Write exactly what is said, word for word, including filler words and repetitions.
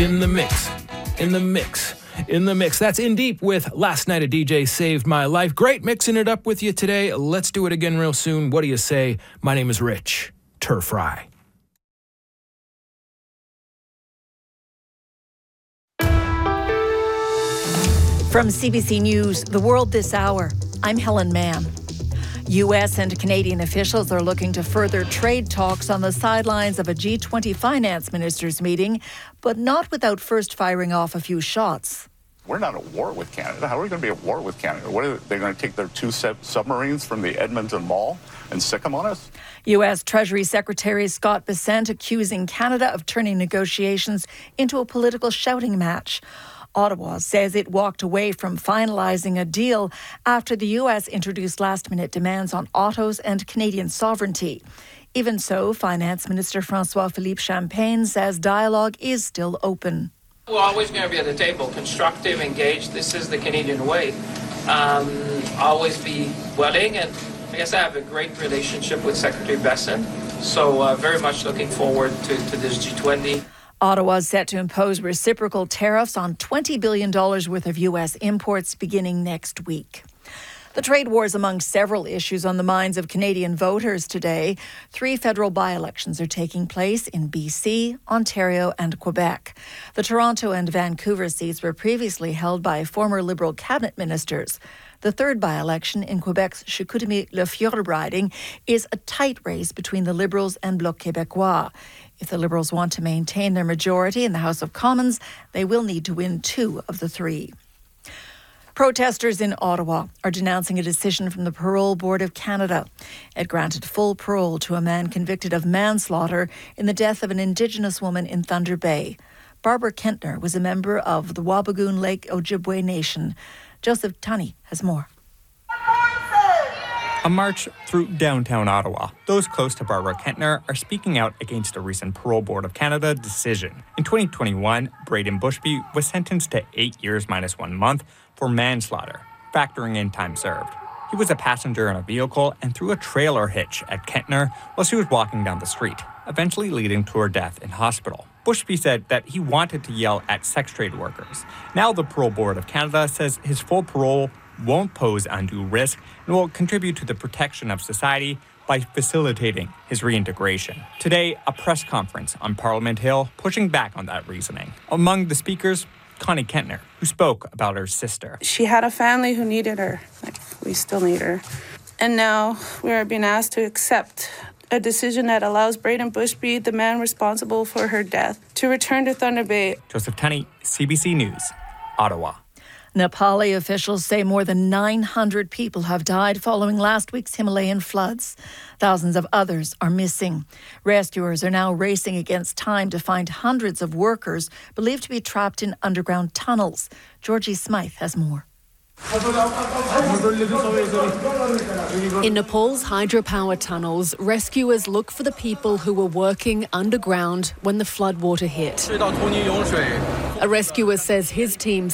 In the mix. In the mix. In the mix. That's In Deep with Last Night a D J Saved My Life. Great mixing it up with you today. Let's do it again real soon. What do you say? My name is Rich Turf Fry. From C B C News, The World This Hour, I'm Helen Mann. U S and Canadian officials are looking to further trade talks on the sidelines of a G twenty finance ministers meeting, but not without first firing off a few shots. We're not at war with Canada. How are we going to be at war with Canada? What are they going to take their two sub- submarines from the Edmonton Mall and sick them on us? U S Treasury Secretary Scott Bessent accusing Canada of turning negotiations into a political shouting match. Ottawa says it walked away from finalising a deal after the U S introduced last-minute demands on autos and Canadian sovereignty. Even so, Finance Minister François-Philippe Champagne says dialogue is still open. We're always going to be at the table, constructive, engaged. This is the Canadian way. Um, always be willing, and I guess I have a great relationship with Secretary Bessent, so uh, very much looking forward to, to this G twenty. Ottawa is set to impose reciprocal tariffs on twenty billion dollars worth of U S imports beginning next week. The trade war is among several issues on the minds of Canadian voters today. Three federal by-elections are taking place in B C, Ontario and Quebec. The Toronto and Vancouver seats were previously held by former Liberal cabinet ministers. The third by-election in Quebec's Chicoutimi-Le riding is a tight race between the Liberals and Bloc Québécois. If the Liberals want to maintain their majority in the House of Commons, they will need to win two of the three. Protesters in Ottawa are denouncing a decision from the Parole Board of Canada. It granted full parole to a man convicted of manslaughter in the death of an Indigenous woman in Thunder Bay. Barbara Kentner was a member of the Wabigoon Lake Ojibwe Nation. Joseph Tunney has more. A march through downtown Ottawa. Those close to Barbara Kentner are speaking out against a recent Parole Board of Canada decision. In twenty twenty-one, Braden Bushby was sentenced to eight years minus one month for manslaughter, factoring in time served. He was a passenger in a vehicle and threw a trailer hitch at Kentner while she was walking down the street, eventually leading to her death in hospital. Bushby said that he wanted to yell at sex trade workers. Now the Parole Board of Canada says his full parole won't pose undue risk and will contribute to the protection of society by facilitating his reintegration. Today, a press conference on Parliament Hill pushing back on that reasoning. Among the speakers, Connie Kentner, who spoke about her sister. She had a family who needed her. Like, we still need her. And now we are being asked to accept a decision that allows Braden Bushby, the man responsible for her death, to return to Thunder Bay. Joseph Tunney, C B C News, Ottawa. Nepali officials say more than nine hundred people have died following last week's Himalayan floods. Thousands of others are missing. Rescuers are now racing against time to find hundreds of workers believed to be trapped in underground tunnels. Georgie Smythe has more. In Nepal's hydropower tunnels, rescuers look for the people who were working underground when the floodwater hit. A rescuer says his team